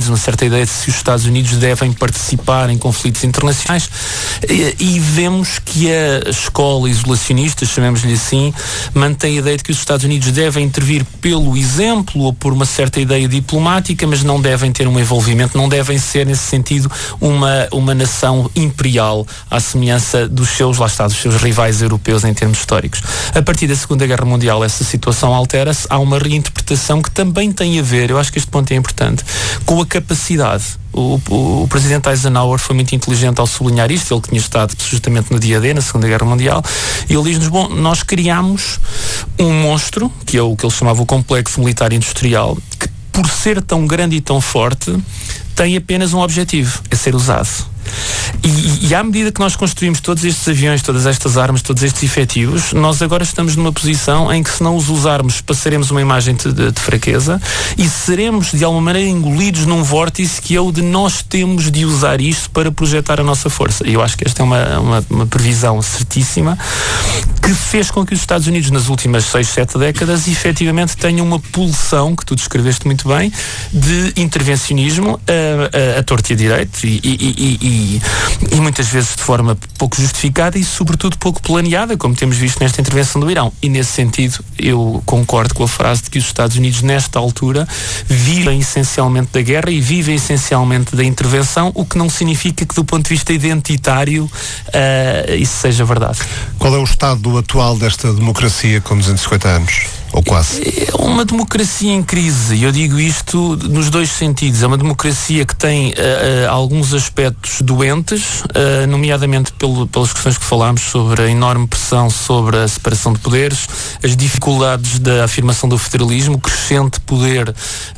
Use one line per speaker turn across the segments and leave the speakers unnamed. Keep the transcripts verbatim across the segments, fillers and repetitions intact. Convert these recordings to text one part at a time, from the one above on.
uma certa ideia de se os Estados Unidos devem participar em conflitos internacionais, e, e vemos que a escola isolacionista, chamemos-lhe assim, mantém a ideia de que os Estados Unidos devem intervir pelo exemplo ou por uma certa ideia diplomática, mas não devem ter um envolvimento, não devem ser, nesse sentido, uma, uma nação imperial, à semelhança dos seus, lá está, dos seus rivais europeus em termos históricos. A partir da Segunda Guerra Mundial, essa situação altera-se, há uma reinterpretação que também tem a ver, eu acho que este ponto é importante, com a capacidade. O, o, o presidente Eisenhower foi muito inteligente ao sublinhar isto, ele que tinha estado justamente no dia D, na Segunda Guerra Mundial, e ele diz-nos, bom, nós criámos um monstro, que é o que ele chamava o complexo militar industrial, que por ser tão grande e tão forte, tem apenas um objetivo, é ser usado. E, e à medida que nós construímos todos estes aviões, todas estas armas, todos estes efetivos, nós agora estamos numa posição em que, se não os usarmos, passaremos uma imagem de, de, de fraqueza e seremos de alguma maneira engolidos num vórtice que é o de nós temos de usar isto para projetar a nossa força. E eu acho que esta é uma, uma, uma previsão certíssima que fez com que os Estados Unidos, nas últimas seis, sete décadas, efetivamente tenham uma pulsão, que tu descreveste muito bem, de intervencionismo a, a, a torto e a direito e, e, e, e E, e muitas vezes de forma pouco justificada e sobretudo pouco planeada, como temos visto nesta intervenção do Irão. E nesse sentido eu concordo com a frase de que os Estados Unidos nesta altura vivem essencialmente da guerra e vivem essencialmente da intervenção, o que não significa que do ponto de vista identitário uh, isso seja verdade.
Qual é o estado atual desta democracia com duzentos e cinquenta anos? Ou quase?
É uma democracia em crise, e eu digo isto nos dois sentidos. É uma democracia que tem uh, uh, alguns aspectos doentes, uh, nomeadamente pelo, pelas questões que falámos sobre a enorme pressão sobre a separação de poderes, as dificuldades da afirmação do federalismo, o crescente poder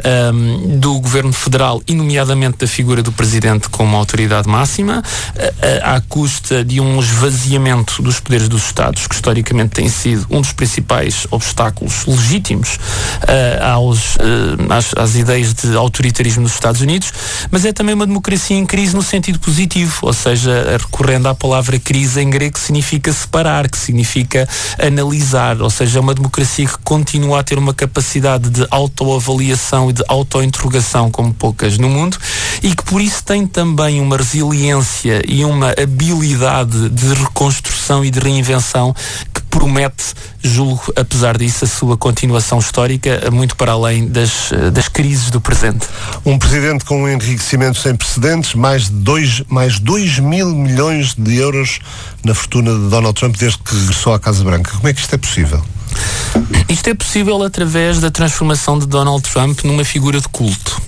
um, do governo federal e nomeadamente da figura do presidente como autoridade máxima, uh, uh, à custa de um esvaziamento dos poderes dos Estados, que historicamente tem sido um dos principais obstáculos legítimos uh, aos, uh, às, às ideias de autoritarismo nos Estados Unidos, mas é também uma democracia em crise no sentido positivo, ou seja, recorrendo à palavra crise em grego, que significa separar, que significa analisar, ou seja, é uma democracia que continua a ter uma capacidade de autoavaliação e de autointerrogação como poucas no mundo, e que por isso tem também uma resiliência e uma habilidade de reconstrução e de reinvenção que promete, julgo, apesar disso, a sua continuação histórica muito para além das, das crises do presente.
Um presidente com um enriquecimento sem precedentes, mais de dois, mais dois mil milhões de euros na fortuna de Donald Trump desde que regressou à Casa Branca. Como é que isto é possível?
Isto é possível através da transformação de Donald Trump numa figura de culto.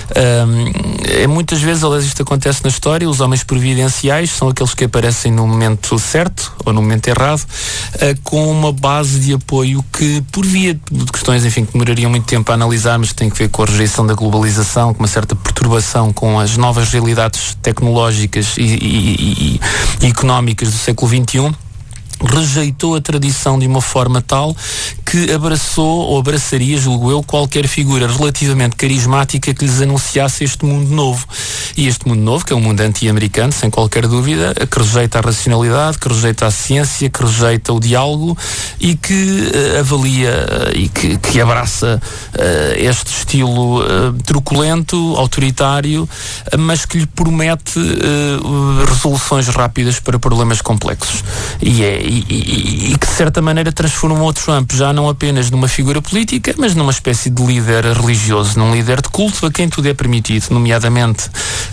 Um, é, muitas vezes, aliás, isto acontece na história, os homens providenciais são aqueles que aparecem no momento certo ou no momento errado, uh, com uma base de apoio que, por via de questões, enfim, que demorariam muito tempo a analisar, mas que tem que ver com a rejeição da globalização, com uma certa perturbação com as novas realidades tecnológicas e, e, e, e económicas do século vinte e um, rejeitou a tradição de uma forma tal que abraçou ou abraçaria, julgo eu, qualquer figura relativamente carismática que lhes anunciasse este mundo novo. E este mundo novo, que é um mundo anti-americano, sem qualquer dúvida, que rejeita a racionalidade, que rejeita a ciência, que rejeita o diálogo e que uh, avalia uh, e que, que abraça uh, este estilo uh, truculento, autoritário, uh, mas que lhe promete uh, resoluções rápidas para problemas complexos. E é E, e, e que de certa maneira transformou o Trump já não apenas numa figura política, mas numa espécie de líder religioso, num líder de culto a quem tudo é permitido, nomeadamente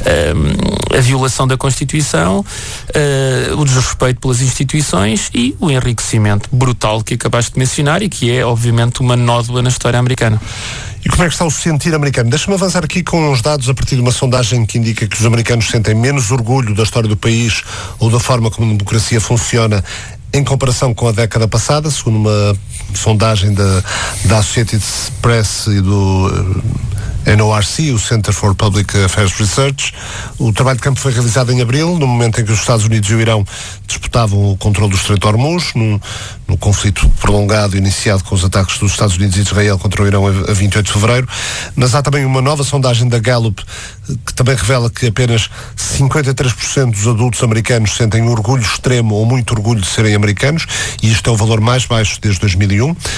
um, a violação da Constituição, uh, o desrespeito pelas instituições e o enriquecimento brutal que acabaste de mencionar e que é obviamente uma nódoa na história americana.
E como é que está o sentir americano? Deixa-me avançar aqui com uns dados a partir de uma sondagem que indica que os americanos sentem menos orgulho da história do país ou da forma como a democracia funciona em comparação com a década passada, segundo uma sondagem da, da Associated Press e do N O R C, o Center for Public Affairs Research. O trabalho de campo foi realizado em abril, no momento em que os Estados Unidos e o Irão disputavam o controle do Estreito de Hormuz, no, no conflito prolongado iniciado com os ataques dos Estados Unidos e de Israel contra o Irão a, a vinte e oito de fevereiro. Mas há também uma nova sondagem da Gallup que também revela que apenas cinquenta e três por cento dos adultos americanos sentem orgulho extremo ou muito orgulho de serem americanos, e isto é o valor mais baixo desde dois mil e um.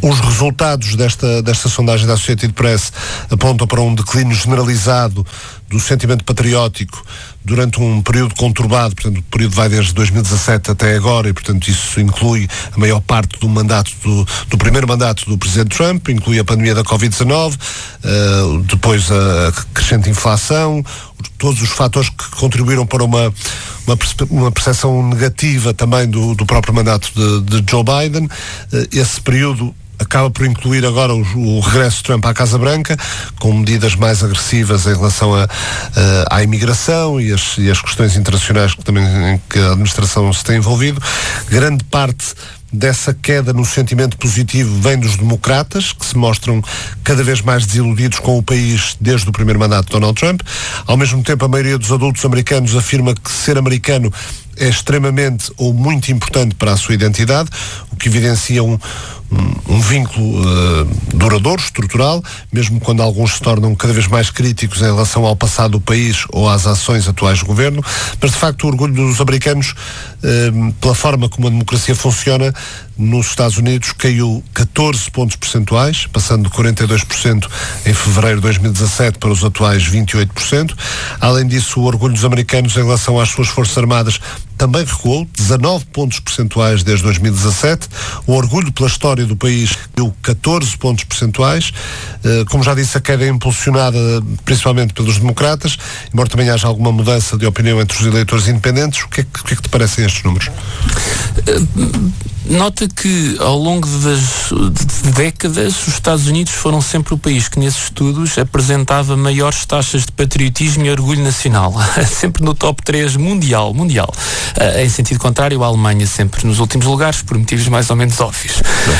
Os resultados desta, desta sondagem da Associated Press apontam para um declínio generalizado do sentimento patriótico durante um período conturbado, portanto o período vai desde dois mil e dezassete até agora e portanto isso inclui a maior parte do mandato do, do primeiro mandato do Presidente Trump, inclui a pandemia da covid dezanove, uh, depois a crescente inflação, todos os fatores que contribuíram para uma, uma, uma percepção negativa também do, do próprio mandato de, de Joe Biden. Uh, esse período acaba por incluir agora o, o regresso de Trump à Casa Branca, com medidas mais agressivas em relação a, a, à imigração e as, e as questões internacionais que também em que a administração se tem envolvido. Grande parte dessa queda no sentimento positivo vem dos democratas, que se mostram cada vez mais desiludidos com o país desde o primeiro mandato de Donald Trump. Ao mesmo tempo, a maioria dos adultos americanos afirma que ser americano é extremamente ou muito importante para a sua identidade, o que evidencia um, um, um vínculo uh, duradouro, estrutural, mesmo quando alguns se tornam cada vez mais críticos em relação ao passado do país ou às ações atuais do governo. Mas, de facto, o orgulho dos americanos, uh, pela forma como a democracia funciona nos Estados Unidos, caiu catorze pontos percentuais, passando de quarenta e dois por cento em fevereiro de dois mil e dezassete para os atuais vinte e oito por cento. Além disso, o orgulho dos americanos em relação às suas Forças Armadas também recuou, dezanove pontos percentuais desde dois mil e dezassete. O orgulho pela história do país caiu catorze pontos percentuais. Uh, como já disse, a queda é impulsionada principalmente pelos democratas, embora também haja alguma mudança de opinião entre os eleitores independentes. O que é que, o que, é que te parecem estes números?
Uh, Nota que ao longo das de décadas os Estados Unidos foram sempre o país que nesses estudos apresentava maiores taxas de patriotismo e orgulho nacional, sempre no top três mundial, mundial. Uh, em sentido contrário, a Alemanha sempre nos últimos lugares, por motivos mais ou menos óbvios.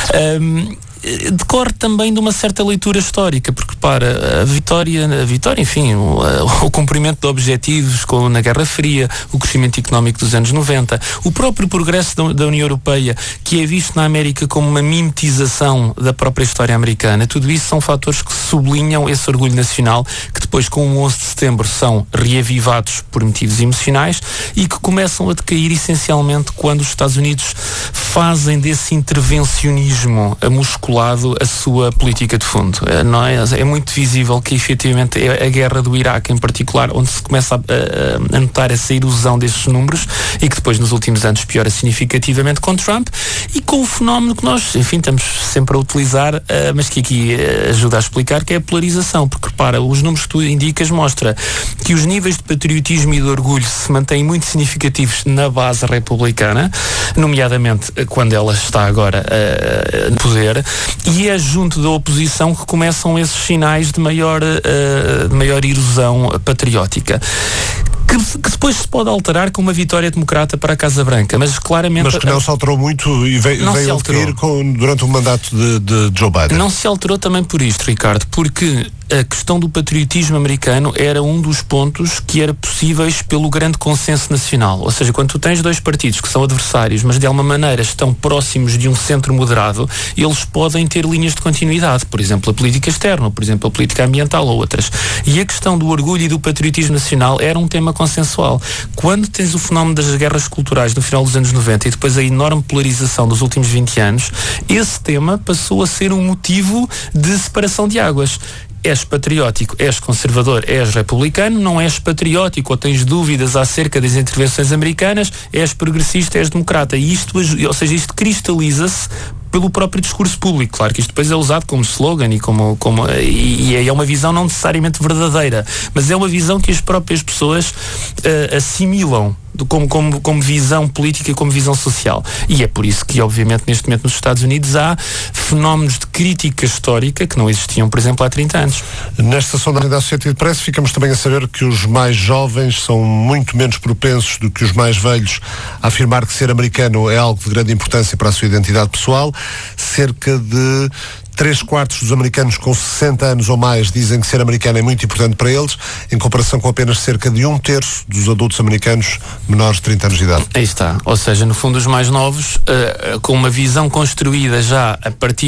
Um, decorre também de uma certa leitura histórica, porque para a vitória, a vitória, enfim, o, o cumprimento de objetivos com, na Guerra Fria, o crescimento económico dos anos noventa, o próprio progresso da, da União Europeia, que é visto na América como uma mimetização da própria história americana, tudo isso são fatores que sublinham esse orgulho nacional, que depois com o onze de setembro são reavivados por motivos emocionais e que começam a decair essencialmente quando os Estados Unidos fazem desse intervencionismo muscular a sua política de fundo. Não é? É muito visível que efetivamente é a guerra do Iraque em particular onde se começa a, a, a notar essa erosão desses números e que depois nos últimos anos piora significativamente com Trump e com o fenómeno que nós, enfim, estamos sempre a utilizar, uh, mas que aqui uh, ajuda a explicar, que é a polarização, porque repara, os números que tu indicas mostra que os níveis de patriotismo e de orgulho se mantêm muito significativos na base republicana, nomeadamente quando ela está agora uh, no poder, e é junto da oposição que começam esses sinais de maior, uh, de maior erosão patriótica. Que, que depois se pode alterar com uma vitória democrata para a Casa Branca, mas claramente...
Mas que não se alterou muito e veio, veio a cair com, durante o mandato de, de Joe Biden.
Não se alterou também por isto, Ricardo, porque a questão do patriotismo americano era um dos pontos que era possíveis pelo grande consenso nacional. Ou seja, quando tu tens dois partidos que são adversários, mas de alguma maneira estão próximos de um centro moderado, eles podem ter linhas de continuidade. Por exemplo, a política externa, por exemplo, a política ambiental ou outras. E a questão do orgulho e do patriotismo nacional era um tema consensual. Quando tens o fenómeno das guerras culturais no final dos anos noventa e depois a enorme polarização dos últimos vinte anos, esse tema passou a ser um motivo de separação de águas. És patriótico, és conservador, és republicano, não és patriótico ou tens dúvidas acerca das intervenções americanas, és progressista, és democrata. E isto, ou seja, isto cristaliza-se pelo próprio discurso público. Claro que isto depois é usado como slogan e, como, como, e, e é uma visão não necessariamente verdadeira, mas é uma visão que as próprias pessoas uh, assimilam Como, como, como visão política e como visão social. E é por isso que, obviamente, neste momento nos Estados Unidos há fenómenos de crítica histórica que não existiam, por exemplo, há trinta anos.
Nesta sondagem da Associated Press ficamos também a saber que os mais jovens são muito menos propensos do que os mais velhos a afirmar que ser americano é algo de grande importância para a sua identidade pessoal. Cerca de três quartos dos americanos com sessenta anos ou mais dizem que ser americano é muito importante para eles, em comparação com apenas cerca de um terço dos adultos americanos menores de trinta anos de idade.
Aí está. Ou seja, no fundo, os mais novos, uh, com uma visão construída já a partir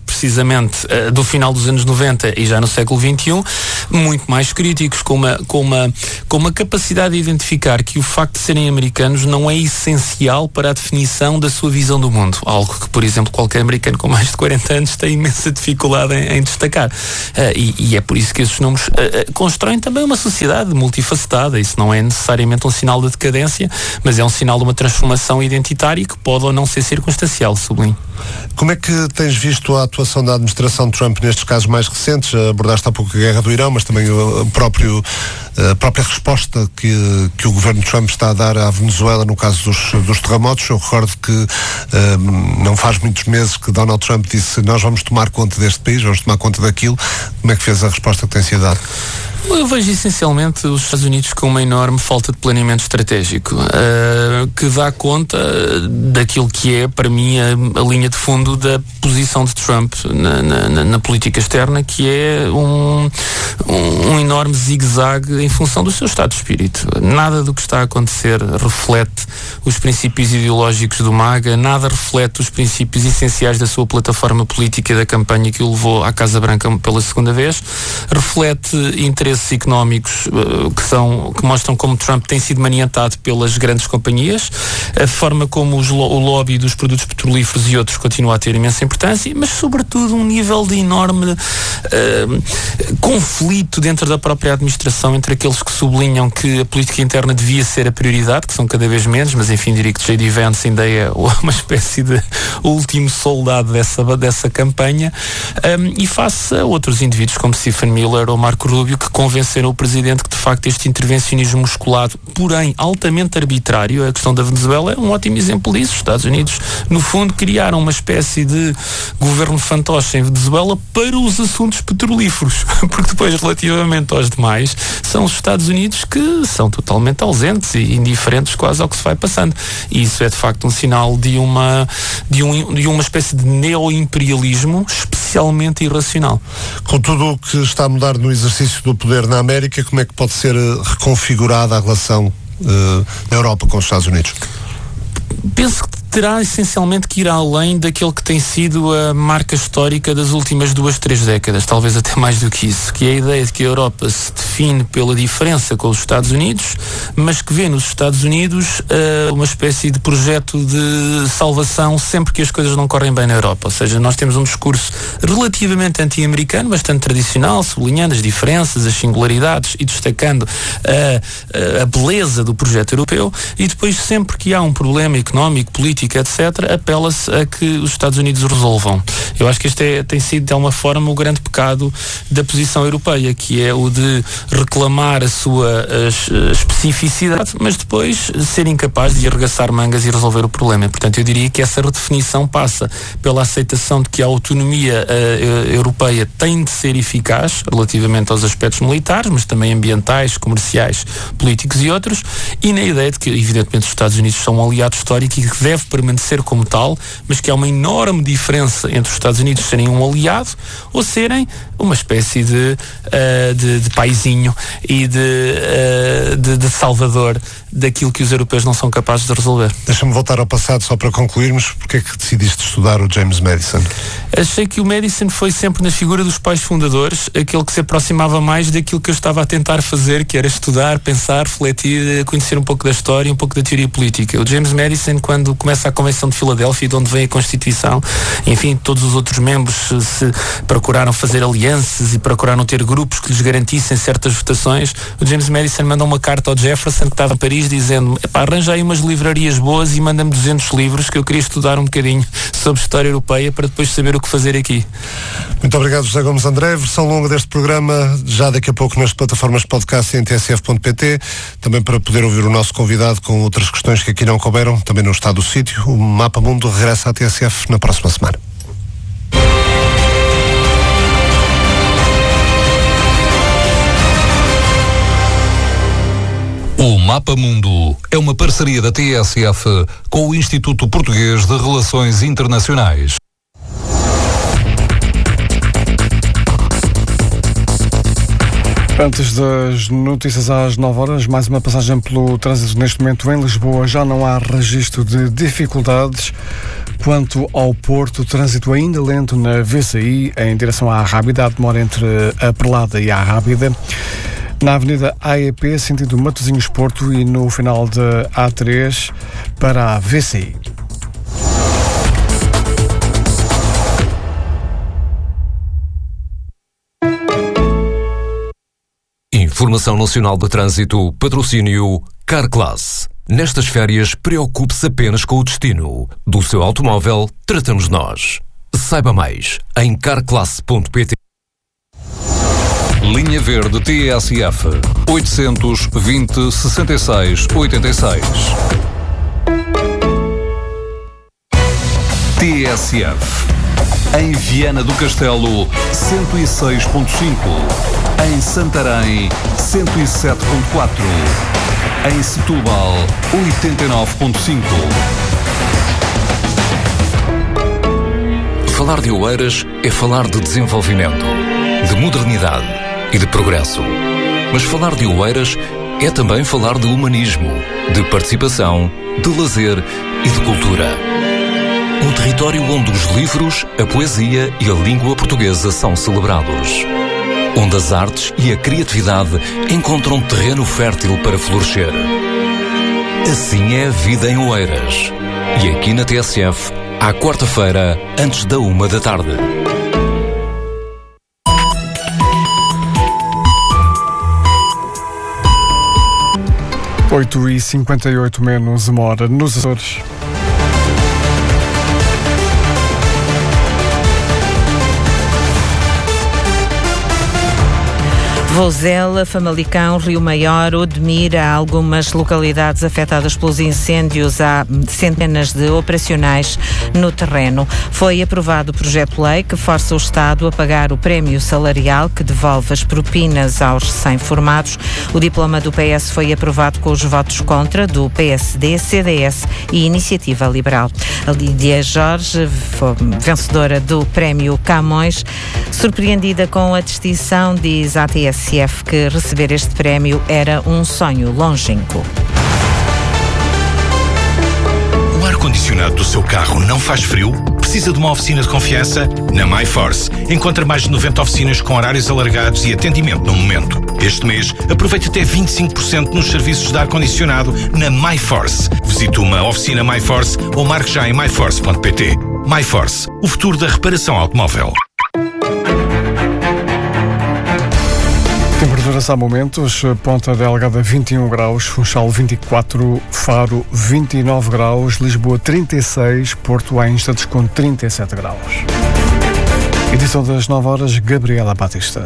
precisamente uh, do final dos anos noventa e já no século vinte e um, muito mais críticos, com uma, com uma, com uma capacidade de identificar que o facto de serem americanos não é essencial para a definição da sua visão do mundo, algo que, por exemplo, qualquer americano com mais de quarenta anos tem imensa dificuldade em, em destacar. Uh, e, e é por isso que esses números uh, uh, constroem também uma sociedade multifacetada. Isso não é necessariamente um sinal de decadência, mas é um sinal de uma transformação identitária que pode ou não ser circunstancial, sublinho.
Como é que tens visto a atuação da administração de Trump nestes casos mais recentes? Abordaste há pouco a guerra do Irão, mas também o próprio, a própria resposta que, que o governo de Trump está a dar à Venezuela no caso dos, dos terremotos. Eu recordo que um, não faz muitos meses que Donald Trump disse: nós vamos tomar conta deste país, vamos tomar conta daquilo. Como é que fez a resposta que tem sido dada?
Eu vejo essencialmente os Estados Unidos com uma enorme falta de planeamento estratégico, uh, que dá conta daquilo que é, para mim, a, a linha de fundo da posição de Trump na, na, na política externa, que é um, um, um enorme zigue-zague em função do seu estado de espírito. Nada do que está a acontecer reflete os princípios ideológicos do MAGA, nada reflete os princípios essenciais da sua plataforma política e da campanha que o levou à Casa Branca pela segunda vez, reflete interesses económicos uh, que, são, que mostram como Trump tem sido maniatado pelas grandes companhias, a forma como os, o lobby dos produtos petrolíferos e outros continua a ter imensa importância, mas sobretudo um nível de enorme uh, conflito dentro da própria administração entre aqueles que sublinham que a política interna devia ser a prioridade, que são cada vez menos, mas enfim, diria que J D Vance ainda é uma espécie de último soldado dessa, dessa campanha, um, e face a outros indivíduos como Stephen Miller ou Marco Rubio, que convenceram o Presidente que de facto este intervencionismo musculado, porém altamente arbitrário, a questão da Venezuela é um ótimo exemplo disso. Os Estados Unidos, no fundo, criaram uma espécie de governo fantoche em Venezuela para os assuntos petrolíferos, porque depois, relativamente aos demais, são os Estados Unidos que são totalmente ausentes e indiferentes quase ao que se vai passando. E isso é de facto um sinal de uma, de um, de uma espécie de neo-imperialismo especialmente irracional.
Com tudo o que está a mudar no exercício do poder na América, como é que pode ser reconfigurada a relação uh, na Europa com os Estados Unidos?
Penso que terá essencialmente que ir além daquele que tem sido a marca histórica das últimas duas, três décadas, talvez até mais do que isso, que é a ideia de que a Europa se define pela diferença com os Estados Unidos, mas que vê nos Estados Unidos uh, uma espécie de projeto de salvação sempre que as coisas não correm bem na Europa. Ou seja, nós temos um discurso relativamente anti-americano, bastante tradicional, sublinhando as diferenças, as singularidades e destacando a, a beleza do projeto europeu, e depois sempre que há um problema económico, político, etcétera, apela-se a que os Estados Unidos o resolvam. Eu acho que este é, tem sido, de alguma forma, o grande pecado da posição europeia, que é o de reclamar a sua a, a especificidade, mas depois ser incapaz de arregaçar mangas e resolver o problema. Portanto, eu diria que essa redefinição passa pela aceitação de que a autonomia a, a, europeia tem de ser eficaz relativamente aos aspectos militares, mas também ambientais, comerciais, políticos e outros, e na ideia de que, evidentemente, os Estados Unidos são um aliado histórico e que deve permanecer como tal, mas que há uma enorme diferença entre os Estados Unidos serem um aliado ou serem uma espécie de, uh, de, de paizinho e de, uh, de, de salvador daquilo que os europeus não são capazes de resolver.
Deixa-me voltar ao passado só para concluirmos. Porque é que decidiste estudar o James Madison?
Achei que o Madison foi sempre na figura dos pais fundadores aquele que se aproximava mais daquilo que eu estava a tentar fazer, que era estudar, pensar, refletir, conhecer um pouco da história, um pouco da teoria política. O James Madison, quando começa a Convenção de Filadélfia, de onde vem a Constituição, enfim, todos os outros membros se, se procuraram fazer alianças e procuraram ter grupos que lhes garantissem certas votações. O James Madison manda uma carta ao Jefferson, que estava em Paris, dizendo: epá, arranja aí umas livrarias boas e manda-me duzentos livros que eu queria estudar um bocadinho sobre história europeia para depois saber o que fazer aqui.
Muito obrigado, José Gomes André. Versão longa deste programa, já daqui a pouco nas plataformas de podcast em t s f ponto p t, também para poder ouvir o nosso convidado com outras questões que aqui não couberam, também no estado do sítio. O Mapa Mundo regressa à T S F na próxima semana.
O Mapa Mundo é uma parceria da T S F com o Instituto Português de Relações Internacionais.
Antes das notícias às nove horas, mais uma passagem pelo trânsito. Neste momento em Lisboa já não há registro de dificuldades Quanto ao Porto, trânsito ainda lento na V C I em direção à Rábida, a demora entre a Perlada e a Rábida. Na Avenida A E P, sentido Matosinhos-Porto, e no final da A três para a V C I.
Informação Nacional de Trânsito, patrocínio Carclass. Nestas férias, preocupe-se apenas com o destino. Do seu automóvel, tratamos nós. Saiba mais em carclass ponto pt. Linha Verde T S F oitocentos e vinte, sessenta e seis, oitenta e seis. T S F em Viana do Castelo cento e seis ponto cinco, em Santarém cento e sete ponto quatro, em Setúbal oitenta e nove ponto cinco. Falar de Oeiras é falar de desenvolvimento, de modernidade e de progresso. Mas falar de Oeiras é também falar de humanismo, de participação, de lazer e de cultura. Um território onde os livros, a poesia e a língua portuguesa são celebrados. Onde as artes e a criatividade encontram terreno fértil para florescer. Assim é a vida em Oeiras. E aqui na T S F, à quarta-feira, antes da uma da tarde.
oito e cinquenta e oito menos uma hora nos Açores.
Vozela, Famalicão, Rio Maior, Odmira, há algumas localidades afetadas pelos incêndios, há centenas de operacionais no terreno. Foi aprovado o projeto-lei que força o Estado a pagar o prémio salarial que devolve as propinas aos recém-formados. O diploma do P S foi aprovado com os votos contra do P S D, C D S e Iniciativa Liberal. A Lídia Jorge, vencedora do prémio Camões, surpreendida com a distinção, diz à T S F que receber este prémio era um sonho longínquo.
O ar-condicionado do seu carro não faz frio? Precisa de uma oficina de confiança? Na MyForce. Encontra mais de noventa oficinas com horários alargados e atendimento no momento. Este mês, aproveite até vinte e cinco por cento nos serviços de ar-condicionado na MyForce. Visite uma oficina MyForce ou marque já em my force ponto p t. MyForce, o futuro da reparação automóvel.
Temperaturas há momentos, Ponta Delgada vinte e um graus, Funchal vinte e quatro, Faro vinte e nove graus, Lisboa trinta e seis, Porto há instantes com trinta e sete graus. Edição das nove horas, Gabriela Batista.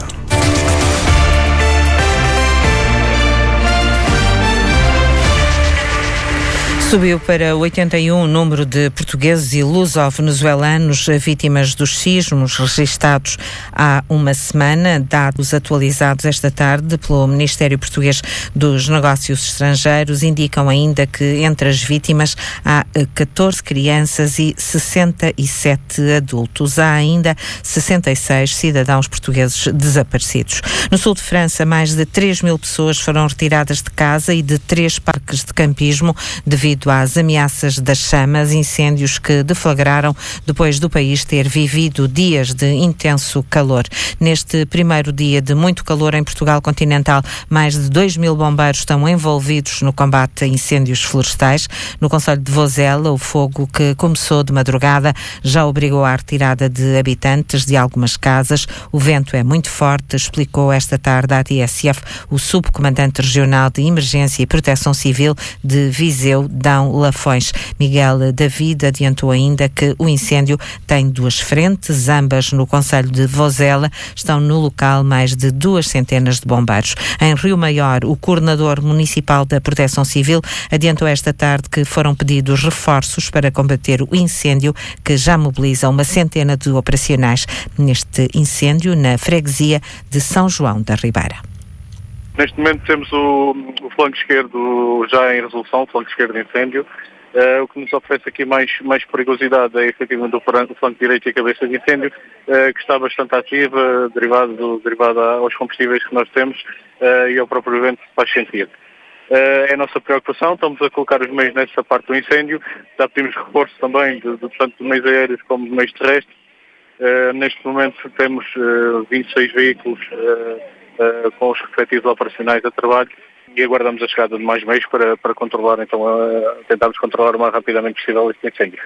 Subiu para oitenta e um o número de portugueses e luso-venezuelanos vítimas dos sismos registados há uma semana, dados atualizados esta tarde pelo Ministério Português dos Negócios Estrangeiros indicam ainda que entre as vítimas há catorze crianças e sessenta e sete adultos. Há ainda sessenta e seis cidadãos portugueses desaparecidos. No sul de França, mais de três mil pessoas foram retiradas de casa e de três parques de campismo devido às ameaças das chamas, incêndios que deflagraram depois do país ter vivido dias de intenso calor. Neste primeiro dia de muito calor em Portugal continental, mais de dois mil bombeiros estão envolvidos no combate a incêndios florestais. No concelho de Vozela, o fogo que começou de madrugada já obrigou à retirada de habitantes de algumas casas. O vento é muito forte, explicou esta tarde à T S F o subcomandante regional de Emergência e Proteção Civil de Viseu, Dão Lafões. Miguel David adiantou ainda que o incêndio tem duas frentes, ambas no concelho de Vozela. Estão no local mais de duas centenas de bombeiros. Em Rio Maior, o coordenador municipal da Proteção Civil adiantou esta tarde que foram pedidos reforços para combater o incêndio, que já mobiliza uma centena de operacionais neste incêndio na freguesia de São João da Ribeira.
Neste momento temos o, o flanco esquerdo já em resolução, o flanco esquerdo de incêndio. Uh, o que nos oferece aqui mais, mais perigosidade é efetivamente o flanco, o flanco direito e a cabeça de incêndio, uh, que está bastante ativa, derivado, do, derivado aos combustíveis que nós temos uh, e ao próprio vento que faz sentir. é a nossa preocupação. Estamos a colocar os meios nessa parte do incêndio. Já pedimos reforço também, de, de, tanto de meios aéreos como de meios terrestres. Uh, neste momento temos uh, vinte e seis veículos uh, uh, com os respectivos operacionais a trabalho e aguardamos a chegada de mais meios para, para controlar, então, uh, tentarmos controlar o mais rapidamente possível este incêndio.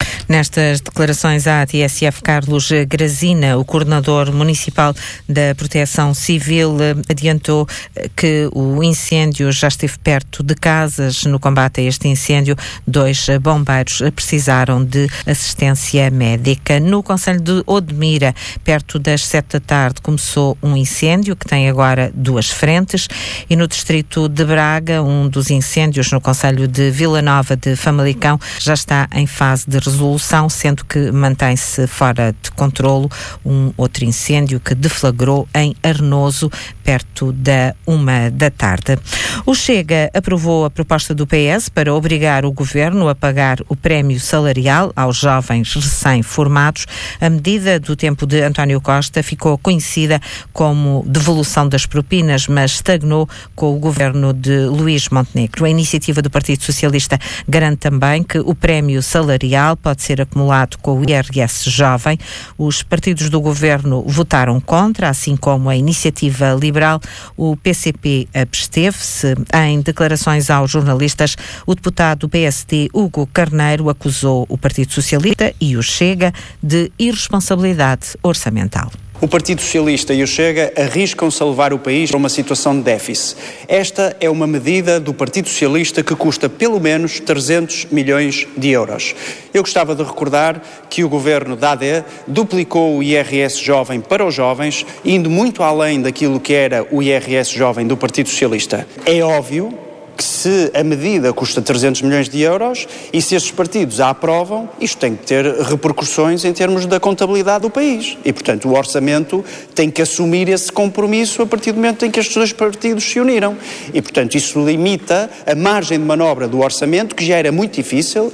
Nestas declarações à T S F, Carlos Grazina, o coordenador municipal da Proteção Civil, adiantou que o incêndio já esteve perto de casas. No combate a este incêndio, dois bombeiros precisaram de assistência médica. No concelho de Odmira, perto das sete da tarde, começou um incêndio que tem agora duas frentes, e no distrito de Braga, um dos incêndios no concelho de Vila Nova de Famalicão já está em fase de resolução, sendo que mantém-se fora de controlo um outro incêndio que deflagrou em Arnoso, perto da uma da tarde. O Chega aprovou a proposta do P S para obrigar o governo a pagar o prémio salarial aos jovens recém-formados. A medida do tempo de António Costa ficou conhecida como devolução das propinas, mas estagnou com o governo de Luís Montenegro. A iniciativa do Partido Socialista garante também que o prémio salarial pode ser acumulado com o I R S jovem. Os partidos do governo votaram contra, assim como a iniciativa liberal. O P C P absteve-se. Em declarações aos jornalistas, o deputado do P S D, Hugo Carneiro, acusou o Partido Socialista e o Chega de irresponsabilidade orçamental.
O Partido Socialista e o Chega arriscam-se a levar o país para uma situação de déficit. Esta é uma medida do Partido Socialista que custa pelo menos trezentos milhões de euros. Eu gostava de recordar que o governo da A D duplicou o I R S jovem para os jovens, indo muito além daquilo que era o I R S jovem do Partido Socialista. É óbvio que se a medida custa trezentos milhões de euros e se estes partidos a aprovam, isto tem que ter repercussões em termos da contabilidade do país. E, portanto, o orçamento tem que assumir esse compromisso a partir do momento em que estes dois partidos se uniram. E, portanto, isso limita a margem de manobra do orçamento, que já era muito difícil.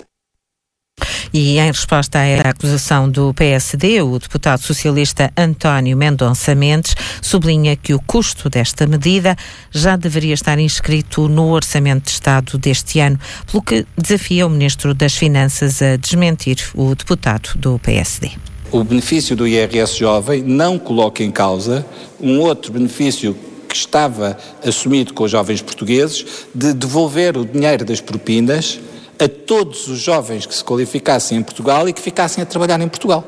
E em resposta a esta acusação do P S D, o deputado socialista António Mendonça Mendes sublinha que o custo desta medida já deveria estar inscrito no Orçamento de Estado deste ano, pelo que desafia o Ministro das Finanças a desmentir o deputado do P S D.
O benefício do I R S jovem não coloca em causa um outro benefício que estava assumido com os jovens portugueses de devolver o dinheiro das propinas a todos os jovens que se qualificassem em Portugal e que ficassem a trabalhar em Portugal.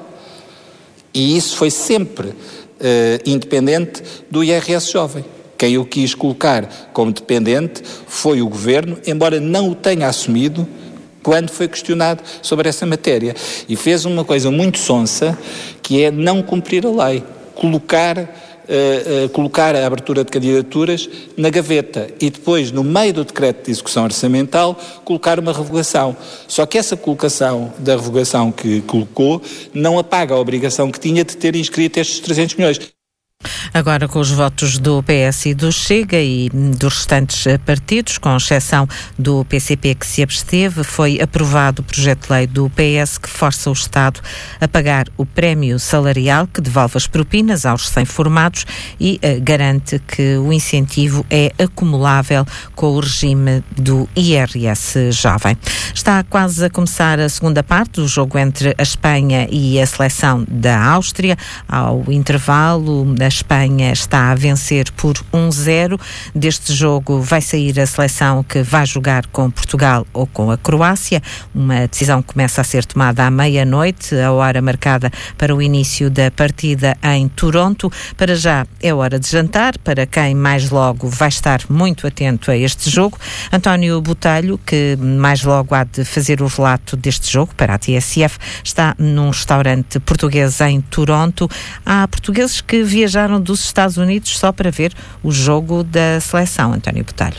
E isso foi sempre uh, independente do I R S jovem. Quem o quis colocar como dependente foi o Governo, embora não o tenha assumido quando foi questionado sobre essa matéria. E fez uma coisa muito sonsa, que é não cumprir a lei, colocar... Uh, uh, colocar a abertura de candidaturas na gaveta e depois, no meio do decreto de execução orçamental, colocar uma revogação. Só que essa colocação da revogação que colocou não apaga a obrigação que tinha de ter inscrito estes trezentos milhões.
Agora, com os votos do P S e do Chega e dos restantes partidos, com exceção do P C P que se absteve, foi aprovado o projeto de lei do P S que força o Estado a pagar o prémio salarial, que devolve as propinas aos recém-formados e uh, garante que o incentivo é acumulável com o regime do I R S jovem. Está quase a começar a segunda parte do jogo entre a Espanha e a seleção da Áustria. Ao intervalo, a Espanha está a vencer por um zero. Deste jogo vai sair a seleção que vai jogar com Portugal ou com a Croácia. Uma decisão começa a ser tomada à meia-noite, a hora marcada para o início da partida em Toronto. Para já é hora de jantar, para quem mais logo vai estar muito atento a este jogo. António Botelho, que mais logo há de fazer o relato deste jogo para a T S F, está num restaurante português em Toronto. Há portugueses que viajaram dos Estados Unidos só para ver o jogo da seleção. António Botelho.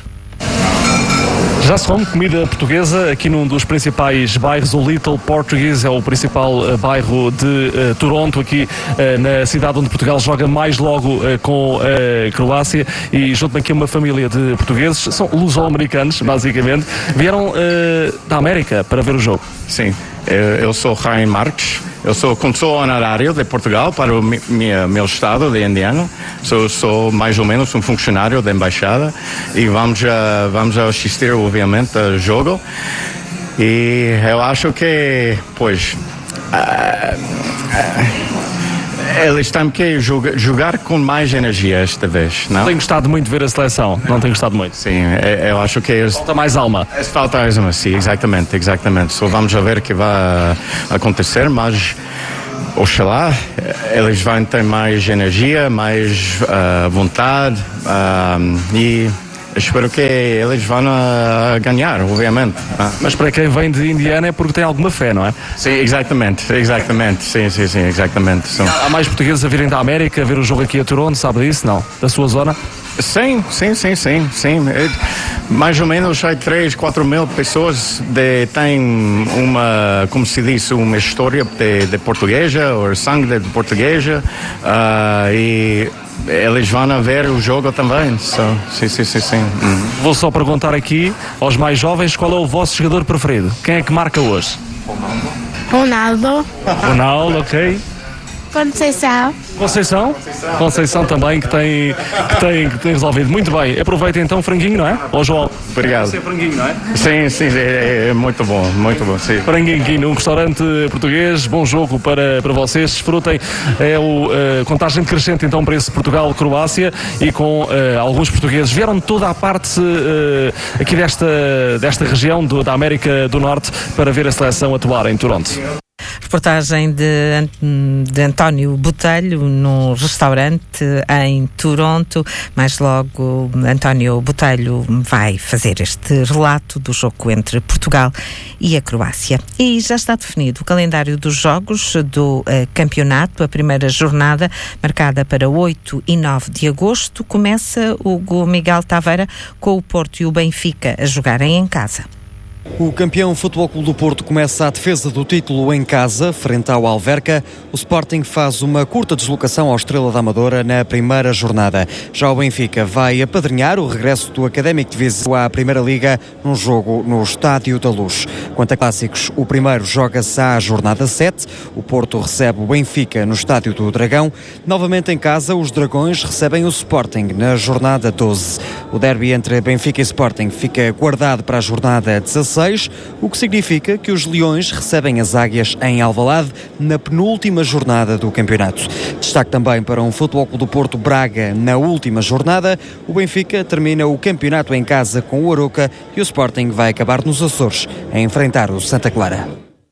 Já se come comida portuguesa aqui num dos principais bairros, o Little Portuguese, é o principal uh, bairro de uh, Toronto, aqui uh, na cidade onde Portugal joga mais logo uh, com a uh, Croácia, e junto-me aqui uma família de portugueses, são luso-americanos basicamente, vieram uh, da América para ver o jogo.
Sim, Eu sou Jaime Marques, eu sou consul honorário de Portugal para o mi, meu estado de Indiana. Sou, sou mais ou menos um funcionário da embaixada e vamos a, vamos a assistir, obviamente, ao jogo. E eu acho que, pois, uh, uh, eles têm que jogar, jogar com mais energia esta vez, não?
Tenho gostado muito de ver a seleção, não tenho gostado muito.
Sim, eu acho que... Eles...
Falta mais alma.
Falta mais alma, sim, exatamente, exatamente. Só vamos a ver o que vai acontecer, mas... Oxalá, eles vão ter mais energia, mais uh, vontade uh, e... Espero que eles vão uh, ganhar, obviamente. Ah.
Mas para quem vem de Indiana é porque tem alguma fé, não é?
Sim, exatamente, exatamente, sim, sim, sim, exatamente. Sim.
Há mais portugueses a virem da América, a ver o jogo aqui a Toronto, sabe disso, não? Da sua zona?
Sim, sim, sim, sim, sim. Mais ou menos há três, quatro mil pessoas que têm uma, como se diz, uma história de, de portuguesa, ou sangue de portuguesa, uh, e eles vão ver o jogo também. So, sim, sim, sim, sim. Uhum.
Vou só perguntar aqui aos mais jovens qual é o vosso jogador preferido. Quem é que marca hoje?
Ronaldo.
Ronaldo, ok.
Conceição.
Conceição? Conceição também, que tem, que tem, que tem resolvido. Muito bem. Aproveita então o franguinho, não é? Ó, João.
Obrigado.
Tem franguinho, não é?
Sim, sim, é, é muito bom, muito bom, sim.
Franguinho aqui num restaurante português. Bom jogo para, para vocês. Desfrutem. É o uh, contagem crescente então para esse Portugal-Croácia e com uh, alguns portugueses. Vieram de toda a parte uh, aqui desta, desta região do, da América do Norte para ver a seleção atuar em Toronto.
Reportagem de, de António Botelho num restaurante em Toronto. Mais logo, António Botelho vai fazer este relato do jogo entre Portugal e a Croácia. E já está definido o calendário dos jogos do uh, campeonato. A primeira jornada, marcada para oito e nove de agosto, começa o Miguel Taveira com o Porto e o Benfica a jogarem em casa.
O campeão Futebol Clube do Porto começa a defesa do título em casa, frente ao Alverca. O Sporting faz uma curta deslocação ao Estrela da Amadora na primeira jornada. Já o Benfica vai apadrinhar o regresso do Académico de Viseu à Primeira Liga num jogo no Estádio da Luz. Quanto a clássicos, o primeiro joga-se à jornada sete. O Porto recebe o Benfica no Estádio do Dragão. Novamente em casa, os Dragões recebem o Sporting na jornada doze. O derby entre Benfica e Sporting fica guardado para a jornada dezasseis. O que significa que os Leões recebem as Águias em Alvalade na penúltima jornada do campeonato. Destaque também para um Futebol Clube do Porto Braga na última jornada. O Benfica termina o campeonato em casa com o Aroca e o Sporting vai acabar nos Açores a enfrentar o Santa Clara.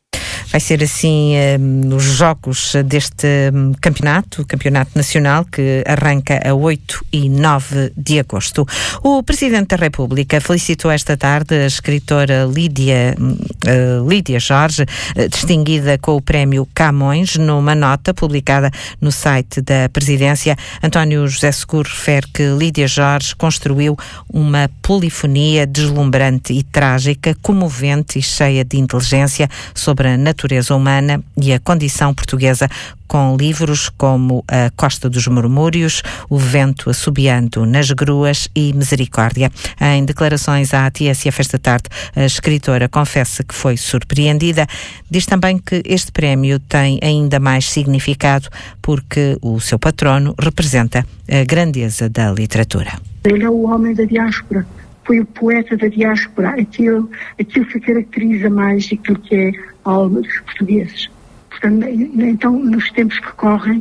Vai ser assim um, os jogos deste um, campeonato, o campeonato nacional, que arranca a oito e nove de agosto. O Presidente da República felicitou esta tarde a escritora Lídia, uh, Lídia Jorge, uh, distinguida com o prémio Camões, numa nota publicada no site da Presidência. António José Seguro refere que Lídia Jorge construiu uma polifonia deslumbrante e trágica, comovente e cheia de inteligência sobre a natureza natureza humana e a condição portuguesa, com livros como A Costa dos Murmúrios, O Vento Assobiando nas Gruas e Misericórdia. Em declarações à T S F esta tarde, a escritora confessa que foi surpreendida. Diz também que este prémio tem ainda mais significado porque o seu patrono representa a grandeza da literatura.
Ele é o homem da diáspora. Foi o poeta da diáspora, aquilo, aquilo que caracteriza mais aquilo que é a alma dos portugueses. Portanto, então, nos tempos que correm,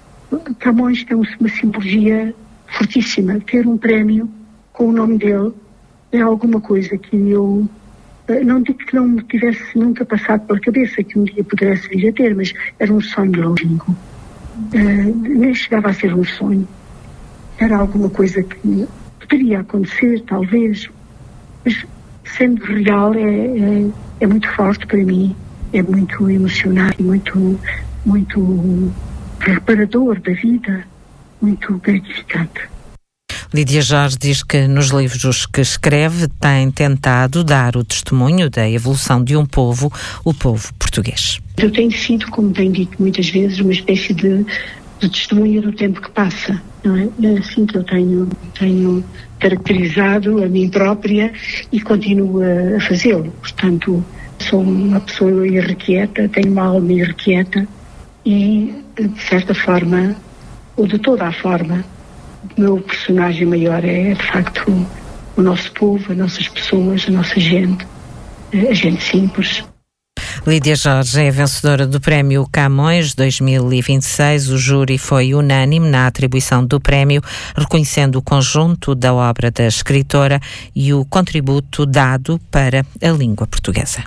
Camões tem uma simbologia fortíssima. Ter um prémio com o nome dele é alguma coisa que eu, não digo que não me tivesse nunca passado pela cabeça que um dia pudesse vir a ter, mas era um sonho longínquo. Uh, nem chegava a ser um sonho. Era alguma coisa que poderia acontecer, talvez, mas sendo real é, é, é muito forte para mim, é muito emocionante, muito, muito reparador da vida, muito gratificante.
Lídia Jorge diz que nos livros que escreve tem tentado dar o testemunho da evolução de um povo, o povo português.
Eu tenho sido, como tenho dito muitas vezes, uma espécie de, de testemunha do tempo que passa. Não é? É assim que eu tenho, tenho caracterizado a mim própria e continuo a, a fazê-lo. Portanto, Sou uma pessoa irrequieta, tenho uma alma irrequieta e, de certa forma, ou de toda a forma, o meu personagem maior é, de facto, o, o nosso povo, as nossas pessoas, a nossa gente, a gente simples.
Lídia Jorge é vencedora do Prémio Camões dois mil e vinte e seis. O júri foi unânime na atribuição do prémio, reconhecendo o conjunto da obra da escritora e o contributo dado para a língua portuguesa.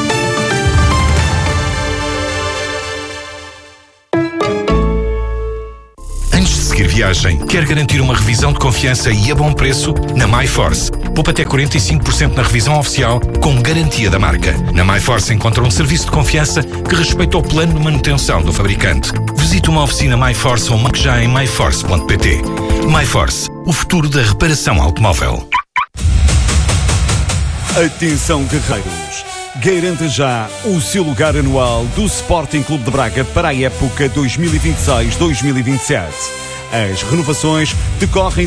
Antes de seguir viagem, quer garantir uma revisão de confiança e a bom preço? Na MyForce. Poupa até quarenta e cinco por cento na revisão oficial com garantia da marca. Na MyForce encontra um serviço de confiança que respeita o plano de manutenção do fabricante. Visite uma oficina MyForce ou marque já em my force ponto p t. MyForce, o futuro da reparação automóvel.
Atenção, guerreiros! Garanta já o seu lugar anual do Sporting Clube de Braga para a época dois mil e vinte e seis dois mil e vinte e sete. As renovações decorrem